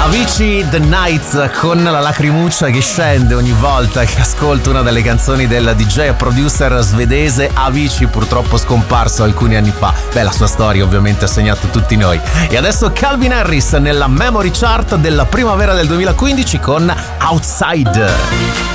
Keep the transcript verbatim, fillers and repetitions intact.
Avicii The Nights, con la lacrimuccia che scende ogni volta che ascolto una delle canzoni del D J e producer svedese Avicii, purtroppo scomparso alcuni anni fa. Beh, la sua storia ovviamente ha segnato tutti noi. E adesso Calvin Harris nella Memory Chart della primavera del duemilaquindici con Outside.